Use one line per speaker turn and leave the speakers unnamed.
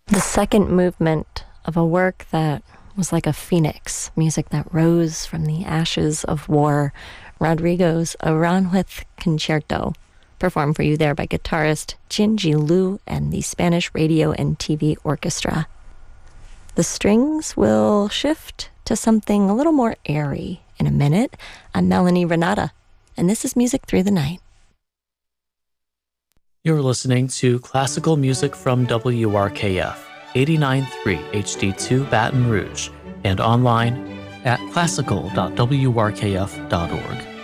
The second movement of a work that was like a phoenix, music that rose from the ashes of war, Rodrigo's Aranjuez Concerto, performed for you there by guitarist Jinji Lu and the Spanish Radio and TV Orchestra. The strings will shift to something a little more airy in a minute. I'm Melanie Renata, and this is Music Through the Night.
You're listening to classical music from WRKF, 89.3 HD2 Baton Rouge, and online at classical.wrkf.org.